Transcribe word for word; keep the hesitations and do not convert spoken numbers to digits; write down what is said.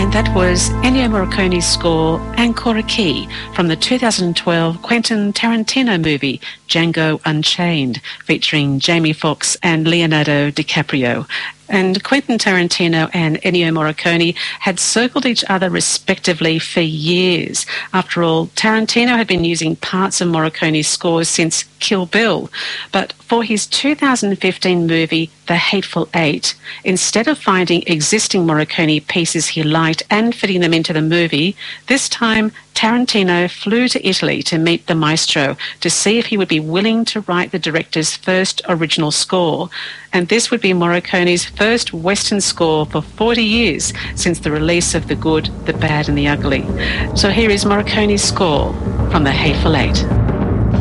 And that was Ennio Morricone's score, Ancora Key, from the two thousand twelve Quentin Tarantino movie, Django Unchained, featuring Jamie Foxx and Leonardo DiCaprio. And Quentin Tarantino and Ennio Morricone had circled each other respectively for years. After all, Tarantino had been using parts of Morricone's scores since Kill Bill. But for his two thousand fifteen movie, The Hateful Eight, instead of finding existing Morricone pieces he liked and fitting them into the movie, this time Tarantino flew to Italy to meet the maestro to see if he would be willing to write the director's first original score. And this would be Morricone's first Western score for forty years since the release of The Good, the Bad and the Ugly. So here is Morricone's score from The Hateful Eight.